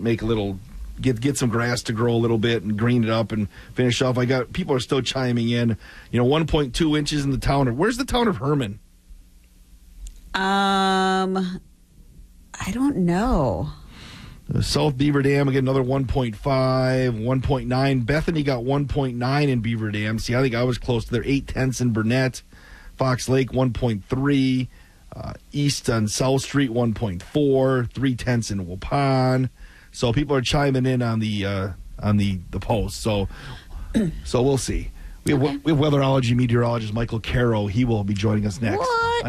make a little, get some grass to grow a little bit and green it up and finish off. People are still chiming in. 1.2 inches in the town of, where's the town of Herman? I don't know. South Beaver Dam, again, another 1.5, 1.9. Bethany got 1.9 in Beaver Dam. See, I think I was close to there. 0.8 in Burnett. Fox Lake, 1.3. East on South Street, 1.4. 0.3 in Waupun. So people are chiming in on the post. So we'll see. We have weatherology meteorologist Michael Caro. He will be joining us next. What?